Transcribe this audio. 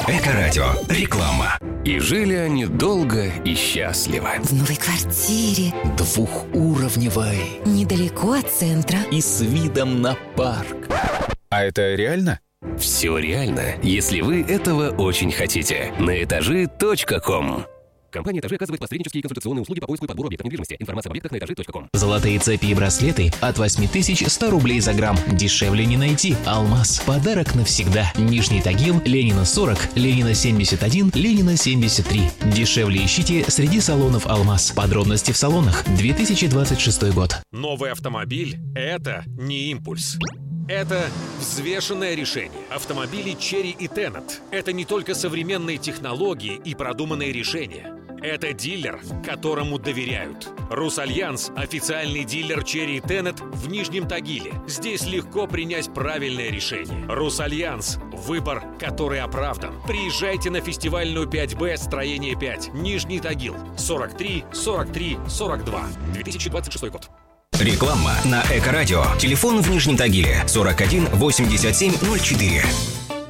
Эко-радио. Реклама. И жили они долго и счастливо. В новой квартире, Двухуровневой. недалеко от центра. И с видом на парк. А это реально? Все реально, если вы этого очень хотите. На этажи.ком. Компания «Этажи» оказывает посреднические и консультационные услуги по поиску и подбору объектов недвижимости. Информация об объектах на этажи.ком. Золотые цепи и браслеты от 8100 рублей за грамм. Дешевле не найти. Алмаз. Подарок навсегда. Нижний Тагил, Ленина 40, Ленина 71, Ленина 73. Дешевле ищите среди салонов Алмаз. Подробности в салонах. 2026 год. Новый автомобиль – это не импульс. Это взвешенное решение. Автомобили Chery и Tenet – это не только современные технологии и продуманные решения. Это дилер, которому доверяют. Русальянс – официальный дилер Chery и Tenet в Нижнем Тагиле. Здесь легко принять правильное решение. Русальянс – выбор, который оправдан. Приезжайте на фестивальную 5Б, строение 5, Нижний Тагил, 43 43 42, 2026 год. Реклама на Эко-радио. Телефон в Нижнем Тагиле 41 87 04.